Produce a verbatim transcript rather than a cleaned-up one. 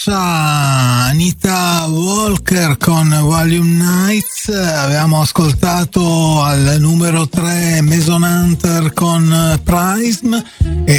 Anita Walker con Volume Nights. Abbiamo ascoltato al numero tre Mason Hunter con Prism e